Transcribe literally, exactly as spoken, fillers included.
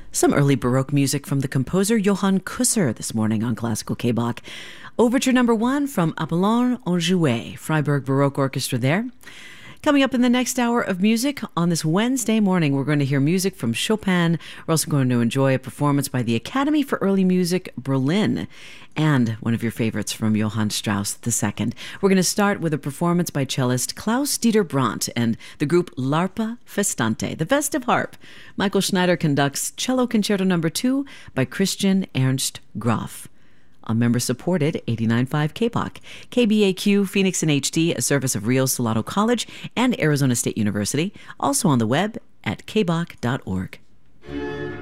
Some early Baroque music from the composer Johann Kusser this morning on Classical K-Bach. Overture number one from Apollon en Jouet, Freiburg Baroque Orchestra there. Coming up in the next hour of music on this Wednesday morning, we're going to hear music from Chopin. We're also going to enjoy a performance by the Academy for Early Music Berlin and one of your favorites from Johann Strauss the Second. We're going to start with a performance by cellist Klaus-Dieter Brandt and the group L'Arpa Festante, the Festive Harp. Michael Schneider conducts Cello Concerto number two by Christian Ernst Graf. A member-supported eighty-nine point five K-Bach. K B A Q, Phoenix in H D, a service of Rio Salado College and Arizona State University. Also on the web at k bach dot org.